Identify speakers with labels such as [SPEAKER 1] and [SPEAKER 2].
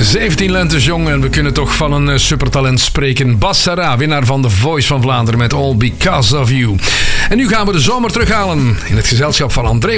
[SPEAKER 1] 17 lentes jong en we kunnen toch van een supertalent spreken. Bas Sarra, winnaar van The Voice van Vlaanderen met All Because of You. En nu gaan we de zomer terughalen in het gezelschap van André